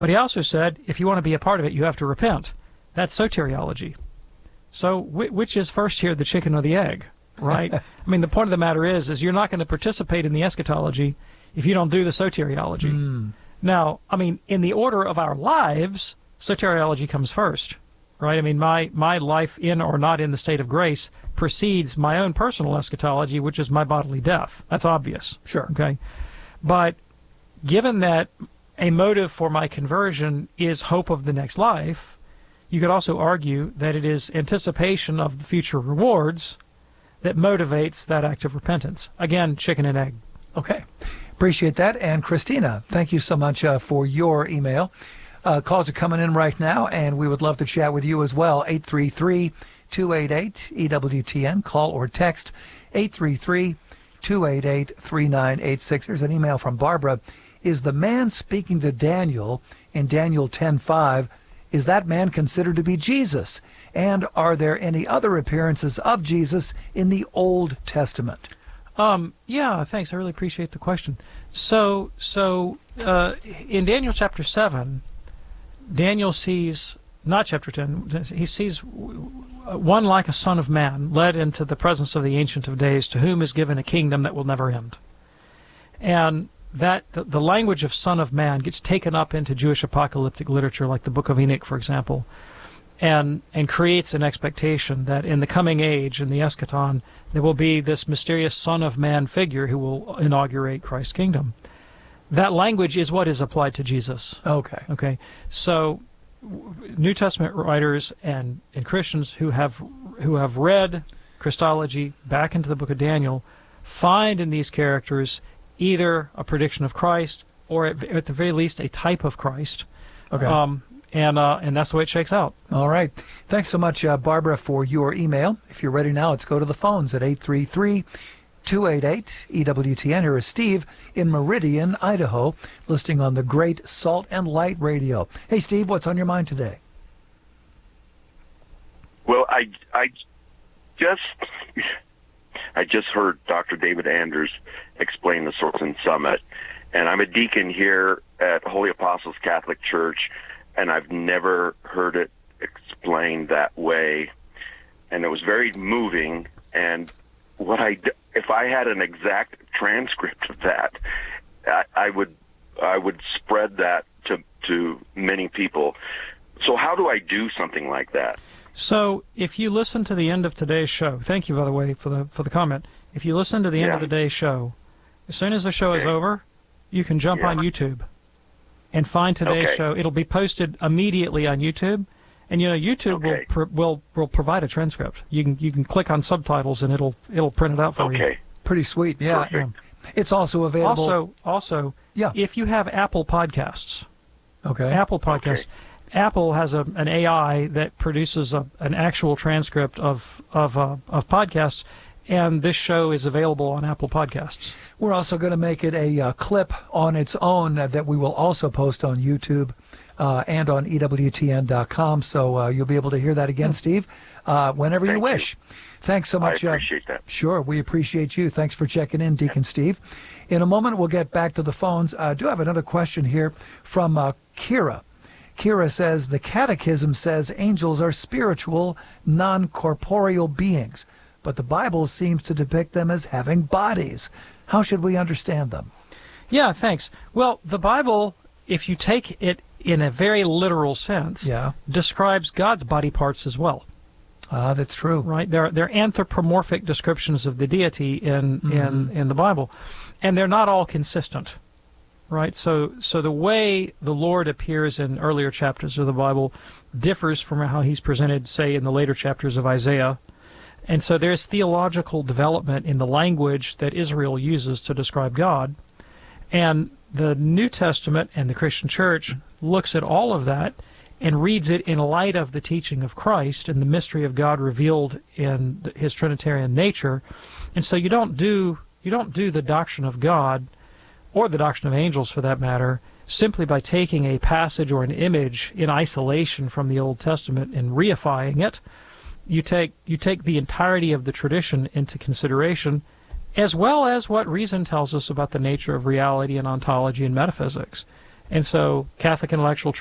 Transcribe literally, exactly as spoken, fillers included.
But he also said, if you want to be a part of it, you have to repent. That's soteriology. So which is first here, the chicken or the egg, right? I mean, the point of the matter is, is you're not going to participate in the eschatology if you don't do the soteriology. Mm. Now, I mean, in the order of our lives, soteriology comes first, right? I mean, my, my life in or not in the state of grace precedes my own personal eschatology, which is my bodily death. That's obvious. Sure. Okay. But given that a motive for my conversion is hope of the next life, you could also argue that it is anticipation of the future rewards that motivates that act of repentance. Again, chicken and egg. Okay. Appreciate that. And Christina, thank you so much uh, for your email. Uh, calls are coming in right now, and we would love to chat with you as well. eight three three, two eight eight, E W T N. Call or text eight three three, two eight eight, three nine eight six. Here's an email from Barbara. Is the man speaking to Daniel in Daniel ten five, is that man considered to be Jesus? And are there any other appearances of Jesus in the Old Testament? Um, yeah, thanks. I really appreciate the question. So, so uh, in Daniel chapter seven, Daniel sees, not chapter ten, he sees one like a son of man led into the presence of the Ancient of Days, to whom is given a kingdom that will never end. And that the, the language of son of man gets taken up into Jewish apocalyptic literature, like the Book of Enoch, for example, and and creates an expectation that in the coming age, in the eschaton, there will be this mysterious son of man figure who will inaugurate Christ's kingdom. That language is what is applied to Jesus. Okay. Okay. So New Testament writers and, and Christians who have who have read Christology back into the book of Daniel find in these characters either a prediction of Christ or at, at the very least a type of Christ. Okay. Um, and uh, and that's the way it shakes out. All right. Thanks so much, uh, Barbara, for your email. If you're ready now, let's go to the phones at eight three three, two eight eight, E W T N. Here is Steve in Meridian, Idaho, listening on the great Salt and Light Radio. Hey, Steve, what's on your mind today? Well, I, I just I just heard Doctor David Anders explain the Source Summit, and I'm a deacon here at Holy Apostles Catholic Church, and I've never heard it explained that way, and it was very moving. And what I, if I had an exact transcript of that, I, I would I would spread that to to many people. So how do I do something like that? So if you listen to the end of today's show, thank you, by the way, for the for the comment. If you listen to the end yeah. of the day's show, as soon as the show is over, you can jump yeah. on YouTube and find today's okay. show. It'll be posted immediately on YouTube, and you know YouTube okay. will pr will will provide a transcript. You can you can click on subtitles and it'll it'll print it out for okay. you. Pretty sweet, yeah. yeah. It's also available. Also, also, yeah. if you have Apple Podcasts, okay, Apple Podcasts. Okay. Apple has a, an A I that produces a, an actual transcript of of uh, of podcasts, and this show is available on Apple Podcasts. We're also going to make it a uh, clip on its own uh, that we will also post on YouTube uh, and on E W T N dot com, so uh, you'll be able to hear that again, Steve, uh, whenever Thank you wish. You. Thanks so much. I appreciate uh, that. Sure, we appreciate you. Thanks for checking in, Deacon Steve. In a moment, we'll get back to the phones. I do have another question here from uh, Kira. Kira says, the Catechism says angels are spiritual, non-corporeal beings, but the Bible seems to depict them as having bodies. How should we understand them? Yeah, thanks. Well, the Bible, if you take it in a very literal sense, yeah. describes God's body parts as well. Ah, that's true. Right? They're, they're anthropomorphic descriptions of the deity in, mm-hmm. in, in the Bible, and they're not all consistent. Right, so so the way the Lord appears in earlier chapters of the Bible differs from how he's presented, say, in the later chapters of Isaiah. And so there's theological development in the language that Israel uses to describe God. And the New Testament and the Christian Church looks at all of that and reads it in light of the teaching of Christ and the mystery of God revealed in his Trinitarian nature. And so you don't do you don't do the doctrine of God, or the doctrine of angels for that matter, simply by taking a passage or an image in isolation from the Old Testament and reifying it. You take you take the entirety of the tradition into consideration, as well as what reason tells us about the nature of reality and ontology and metaphysics. And so Catholic Intellectual